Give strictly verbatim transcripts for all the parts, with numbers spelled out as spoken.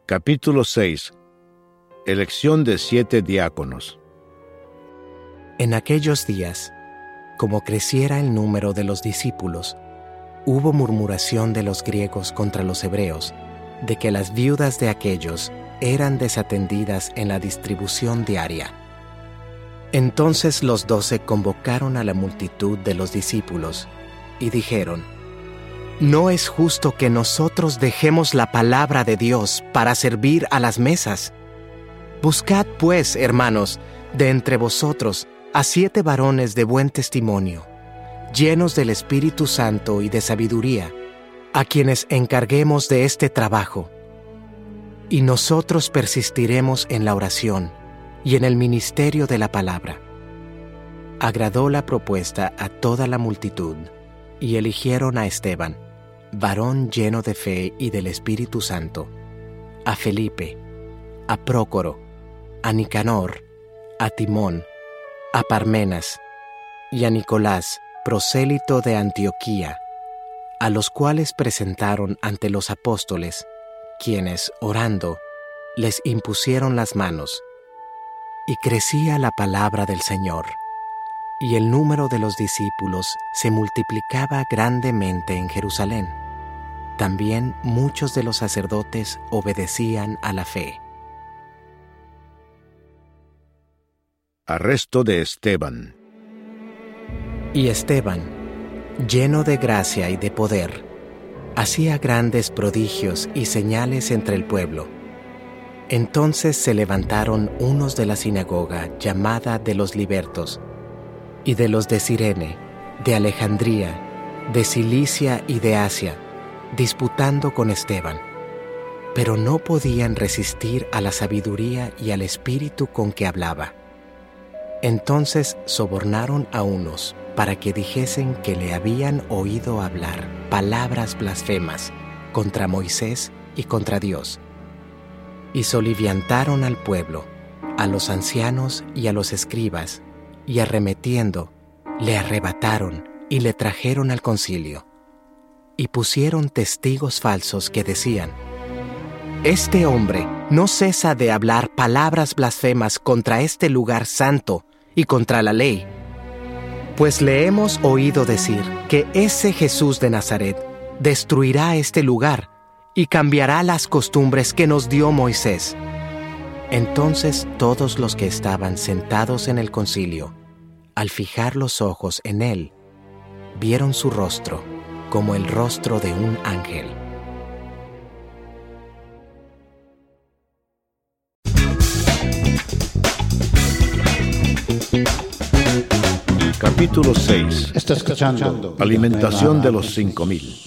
Capítulo seis. Elección de siete diáconos. En aquellos días, como creciera el número de los discípulos, hubo murmuración de los griegos contra los hebreos, de que las viudas de aquellos eran desatendidas en la distribución diaria. Entonces los doce convocaron a la multitud de los discípulos y dijeron: «No es justo que nosotros dejemos la palabra de Dios para servir a las mesas. Buscad pues, hermanos, de entre vosotros a siete varones de buen testimonio, llenos del Espíritu Santo y de sabiduría, a quienes encarguemos de este trabajo. Y nosotros persistiremos en la oración y en el ministerio de la palabra». Agradó la propuesta a toda la multitud, y eligieron a Esteban, varón lleno de fe y del Espíritu Santo, a Felipe, a Prócoro, a Nicanor, a Timón, a Parmenas, y a Nicolás, prosélito de Antioquía, a los cuales presentaron ante los apóstoles, quienes, orando, les impusieron las manos. Y crecía la palabra del Señor, y el número de los discípulos se multiplicaba grandemente en Jerusalén. También muchos de los sacerdotes obedecían a la fe. Arresto de Esteban. Y Esteban, lleno de gracia y de poder, hacía grandes prodigios y señales entre el pueblo. Entonces se levantaron unos de la sinagoga llamada de los Libertos, y de los de Cirene, de Alejandría, de Cilicia y de Asia, disputando con Esteban. Pero no podían resistir a la sabiduría y al espíritu con que hablaba. Entonces sobornaron a unos para que dijesen que le habían oído hablar palabras blasfemas contra Moisés y contra Dios. Y soliviantaron al pueblo, a los ancianos y a los escribas, y arremetiendo, le arrebataron y le trajeron al concilio. Y pusieron testigos falsos que decían: «Este hombre no cesa de hablar palabras blasfemas contra este lugar santo y contra la ley. Pues le hemos oído decir que ese Jesús de Nazaret destruirá este lugar y cambiará las costumbres que nos dio Moisés». Entonces todos los que estaban sentados en el concilio, al fijar los ojos en él, vieron su rostro como el rostro de un ángel. Capítulo seis. Está escuchando. Alimentación de los cinco mil.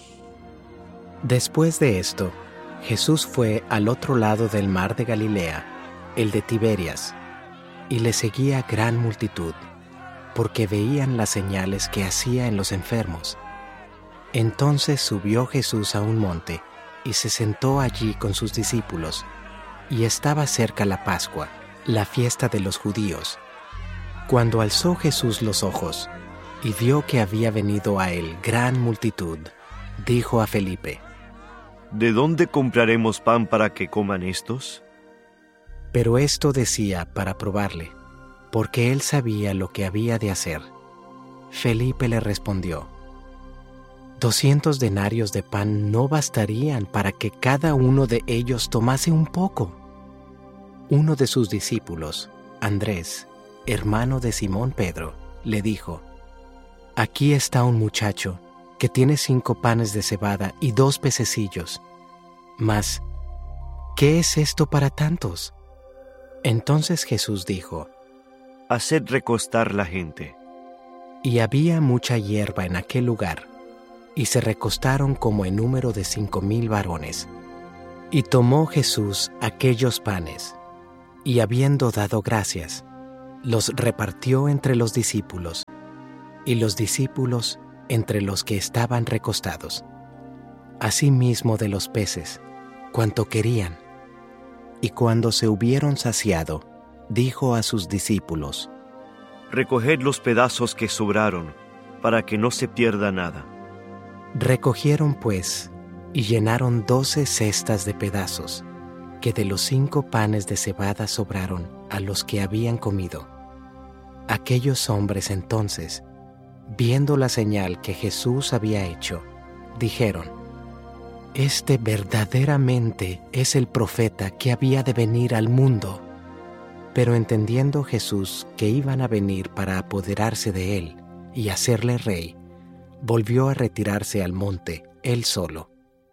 Después de esto, Jesús fue al otro lado del mar de Galilea, el de Tiberias, y le seguía gran multitud, porque veían las señales que hacía en los enfermos. Entonces subió Jesús a un monte, y se sentó allí con sus discípulos, y estaba cerca la Pascua, la fiesta de los judíos. Cuando alzó Jesús los ojos, y vio que había venido a él gran multitud, dijo a Felipe: ¿De dónde compraremos pan para que coman estos? Pero esto decía para probarle, porque él sabía lo que había de hacer. Felipe le respondió: «Doscientos denarios de pan no bastarían para que cada uno de ellos tomase un poco». Uno de sus discípulos, Andrés, hermano de Simón Pedro, le dijo: «Aquí está un muchacho que tiene cinco panes de cebada y dos pececillos. Mas, ¿qué es esto para tantos?». Entonces Jesús dijo: «Haced recostar la gente». Y había mucha hierba en aquel lugar, y se recostaron como en número de cinco mil varones. Y tomó Jesús aquellos panes, y habiendo dado gracias, los repartió entre los discípulos, y los discípulos entre los que estaban recostados. Asimismo de los peces, cuanto querían. Y cuando se hubieron saciado, dijo a sus discípulos: «Recoged los pedazos que sobraron, para que no se pierda nada». Recogieron pues, y llenaron doce cestas de pedazos, que de los cinco panes de cebada sobraron a los que habían comido. Aquellos hombres entonces, viendo la señal que Jesús había hecho, dijeron: Este verdaderamente es el profeta que había de venir al mundo. Pero entendiendo Jesús que iban a venir para apoderarse de él y hacerle rey, volvió a retirarse al monte, él solo.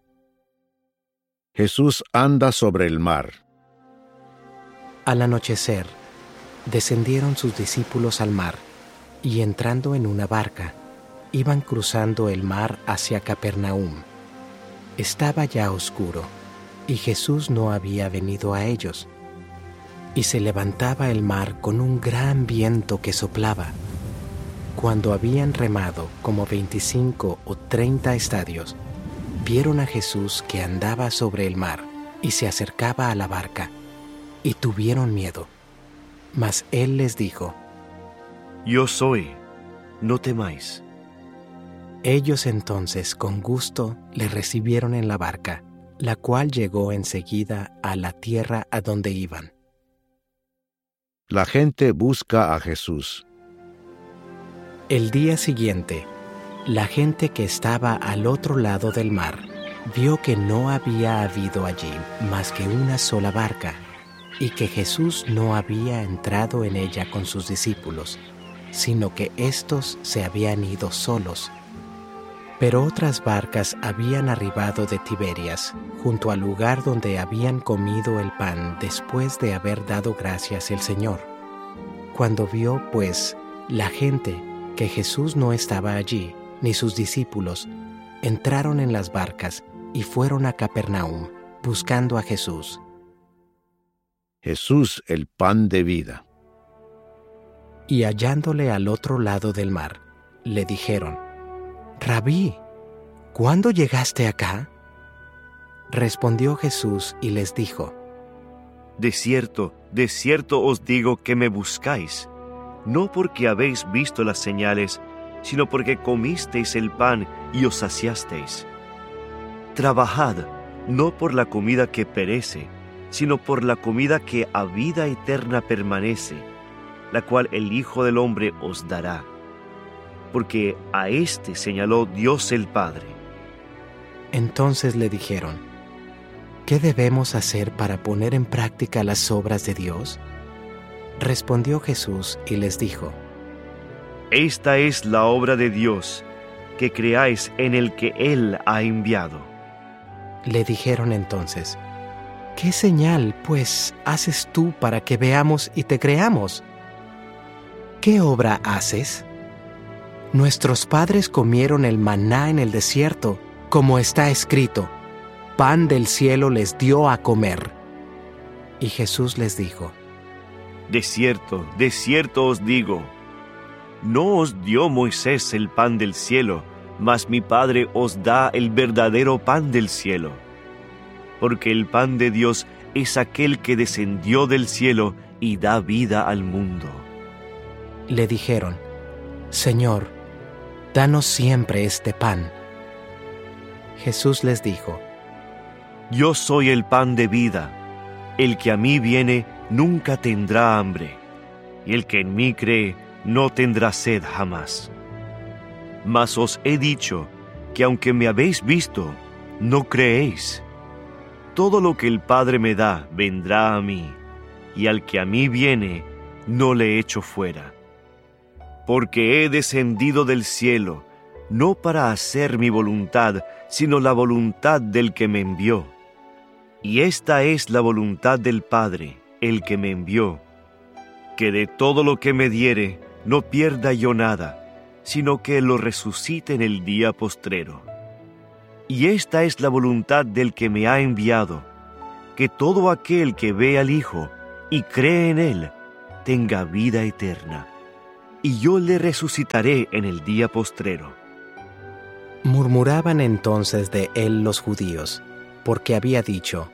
Jesús anda sobre el mar. Al anochecer, descendieron sus discípulos al mar, y entrando en una barca, iban cruzando el mar hacia Capernaum. Estaba ya oscuro, y Jesús no había venido a ellos. Y se levantaba el mar con un gran viento que soplaba. Cuando habían remado como veinticinco o treinta estadios, vieron a Jesús que andaba sobre el mar y se acercaba a la barca, y tuvieron miedo. Mas él les dijo: Yo soy, no temáis. Ellos entonces con gusto le recibieron en la barca, la cual llegó enseguida a la tierra a donde iban. La gente busca a Jesús. El día siguiente, la gente que estaba al otro lado del mar vio que no había habido allí más que una sola barca, y que Jesús no había entrado en ella con sus discípulos, sino que éstos se habían ido solos. Pero otras barcas habían arribado de Tiberias, junto al lugar donde habían comido el pan después de haber dado gracias el Señor. Cuando vio, pues, la gente que Jesús no estaba allí, ni sus discípulos, entraron en las barcas y fueron a Capernaum, buscando a Jesús. Jesús, el pan de vida. Y hallándole al otro lado del mar, le dijeron: Rabí, ¿cuándo llegaste acá? Respondió Jesús y les dijo: De cierto, de cierto os digo que me buscáis, no porque habéis visto las señales, sino porque comisteis el pan y os saciasteis. Trabajad, no por la comida que perece, sino por la comida que a vida eterna permanece, la cual el Hijo del Hombre os dará. Porque a éste señaló Dios el Padre. Entonces le dijeron: ¿Qué debemos hacer para poner en práctica las obras de Dios? Respondió Jesús y les dijo: Esta es la obra de Dios, que creáis en el que Él ha enviado. Le dijeron entonces: ¿Qué señal, pues, haces tú para que veamos y te creamos? ¿Qué obra haces? Nuestros padres comieron el maná en el desierto, como está escrito: pan del cielo les dio a comer. Y Jesús les dijo: De cierto, de cierto os digo, no os dio Moisés el pan del cielo, mas mi Padre os da el verdadero pan del cielo. Porque el pan de Dios es aquel que descendió del cielo y da vida al mundo. Le dijeron: Señor, danos siempre este pan. Jesús les dijo: Yo soy el pan de vida. El que a mí viene nunca tendrá hambre, y el que en mí cree no tendrá sed jamás. Mas os he dicho que aunque me habéis visto, no creéis. Todo lo que el Padre me da vendrá a mí, y al que a mí viene no le echo fuera. Porque he descendido del cielo, no para hacer mi voluntad, sino la voluntad del que me envió. Y esta es la voluntad del Padre, el que me envió, que de todo lo que me diere no pierda yo nada, sino que lo resucite en el día postrero. Y esta es la voluntad del que me ha enviado, que todo aquel que ve al Hijo y cree en Él tenga vida eterna, y yo le resucitaré en el día postrero. Murmuraban entonces de él los judíos, porque había dicho: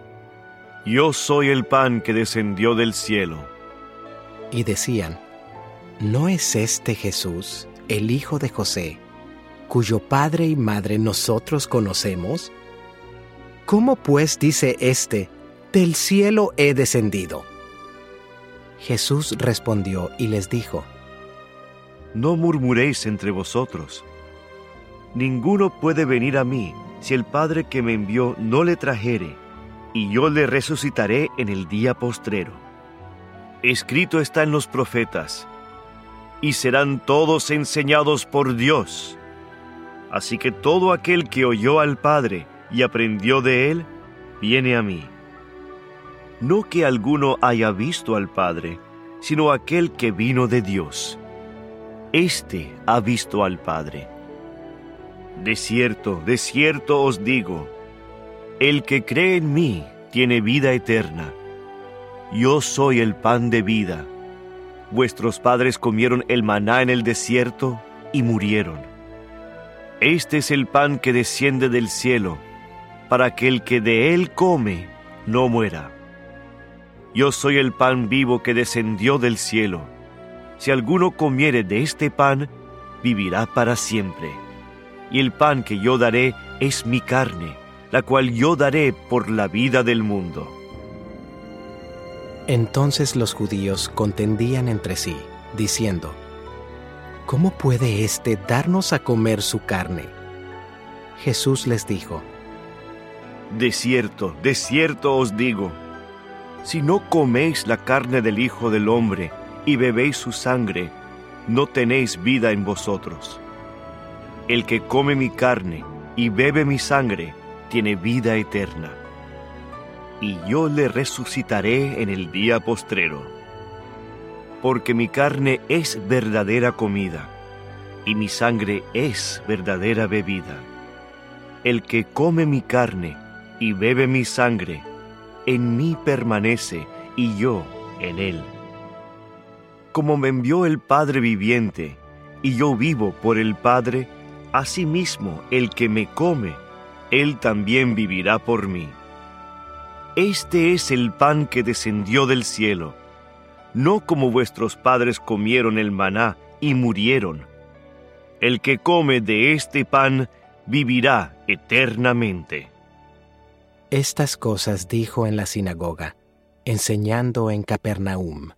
Yo soy el pan que descendió del cielo. Y decían: ¿No es este Jesús, el hijo de José, cuyo padre y madre nosotros conocemos? ¿Cómo pues dice éste: del cielo he descendido. Jesús respondió y les dijo: No murmuréis entre vosotros. Ninguno puede venir a mí si el Padre que me envió no le trajere, y yo le resucitaré en el día postrero. Escrito está en los profetas: y serán todos enseñados por Dios. Así que todo aquel que oyó al Padre y aprendió de él, viene a mí. No que alguno haya visto al Padre, sino aquel que vino de Dios. Este ha visto al Padre. De cierto, de cierto os digo, el que cree en mí tiene vida eterna. Yo soy el pan de vida. Vuestros padres comieron el maná en el desierto y murieron. Este es el pan que desciende del cielo, para que el que de él come no muera. Yo soy el pan vivo que descendió del cielo. Si alguno comiere de este pan, vivirá para siempre. Y el pan que yo daré es mi carne, la cual yo daré por la vida del mundo. Entonces los judíos contendían entre sí, diciendo: ¿Cómo puede éste darnos a comer su carne? Jesús les dijo: De cierto, de cierto os digo, si no coméis la carne del Hijo del Hombre y bebéis su sangre, no tenéis vida en vosotros. El que come mi carne y bebe mi sangre, tiene vida eterna. Y yo le resucitaré en el día postrero. Porque mi carne es verdadera comida, y mi sangre es verdadera bebida. El que come mi carne y bebe mi sangre, en mí permanece, y yo en él. Como me envió el Padre viviente, y yo vivo por el Padre, asimismo el que me come, él también vivirá por mí. Este es el pan que descendió del cielo, no como vuestros padres comieron el maná y murieron. El que come de este pan vivirá eternamente. Estas cosas dijo en la sinagoga, enseñando en Capernaum.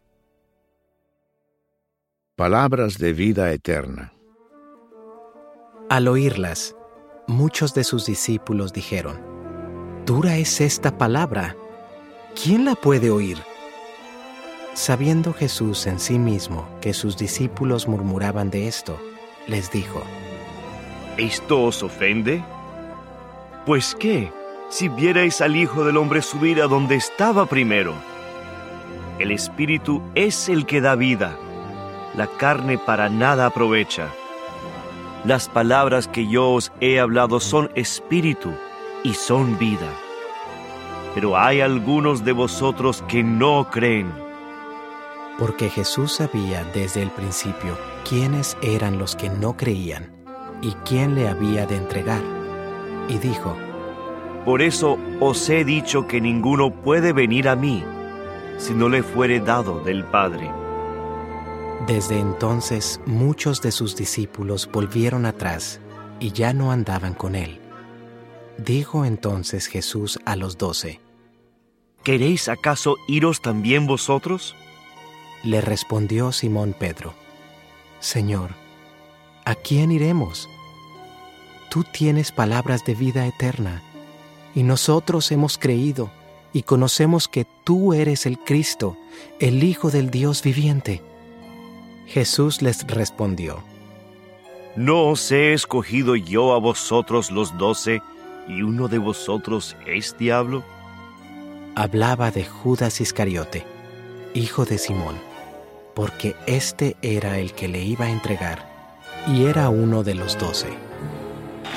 Palabras de vida eterna. Al oírlas, muchos de sus discípulos dijeron: Dura es esta palabra, ¿quién la puede oír? Sabiendo Jesús en sí mismo que sus discípulos murmuraban de esto, les dijo: ¿Esto os ofende? Pues qué, si vierais al Hijo del Hombre subir a donde estaba primero. El Espíritu es el que da vida, la carne para nada aprovecha. Las palabras que yo os he hablado son espíritu y son vida. Pero hay algunos de vosotros que no creen. Porque Jesús sabía desde el principio quiénes eran los que no creían y quién le había de entregar. Y dijo: Por eso os he dicho que ninguno puede venir a mí si no le fuere dado del Padre. Desde entonces muchos de sus discípulos volvieron atrás y ya no andaban con él. Dijo entonces Jesús a los doce: ¿Queréis acaso iros también vosotros? Le respondió Simón Pedro: Señor, ¿a quién iremos? Tú tienes palabras de vida eterna, y nosotros hemos creído y conocemos que tú eres el Cristo, el Hijo del Dios viviente. Jesús les respondió: ¿No os he escogido yo a vosotros los doce, y uno de vosotros es diablo? Hablaba de Judas Iscariote, hijo de Simón, porque éste era el que le iba a entregar, y era uno de los doce.